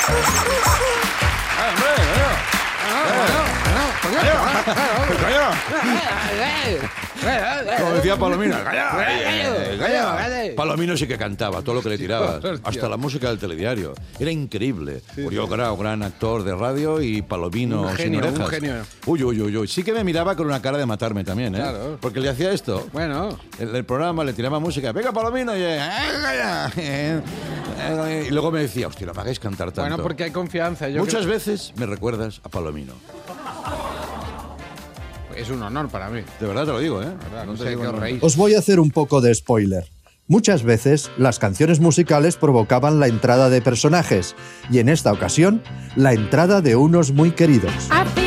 Como decía Palomino, ¡calla! Palomino sí que cantaba todo lo que le tirabas, hasta la música del telediario. Era increíble. Murió gran actor de radio y Palomino un genio, sin orejas. un genio. Uy. Sí que me miraba con una cara de matarme también, ¿eh? Claro. Porque le hacía esto. Bueno. El programa le tiraba música. Venga, Palomino. Y luego me decía, hostia, no me hagáis cantar tanto. Bueno, porque hay confianza. Muchas veces me recuerdas a Palomino. Es un honor para mí. De verdad te lo digo, ¿eh? No sé qué os reís. Os voy a hacer un poco de spoiler. Muchas veces las canciones musicales provocaban la entrada de personajes y en esta ocasión la entrada de unos muy queridos.